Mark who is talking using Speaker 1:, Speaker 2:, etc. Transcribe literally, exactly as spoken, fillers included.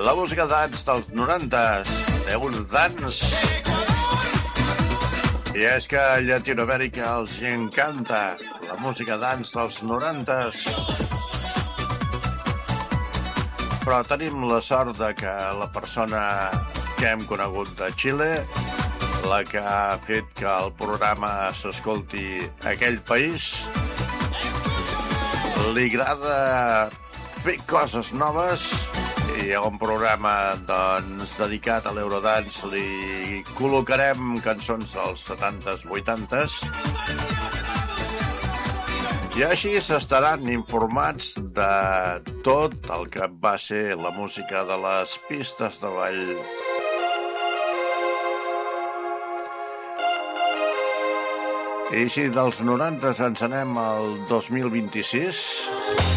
Speaker 1: La música dance dels norantes, d'un dance. I és que a Llatinoamèrica els encanta la música dance dels norantes. Però tenim la sort de que la persona que hem conegut de Xile, la que ha fet que el programa s'escolti a aquell país, li agrada fer coses noves i a un programa doncs, dedicat a l'Eurodance li col·locarem cançons dels setantes, vuitantes i així s'estaran informats de tot el que va ser la música de les pistes de ball. I si dels norantes ens anem al dos mil vint-i-sis...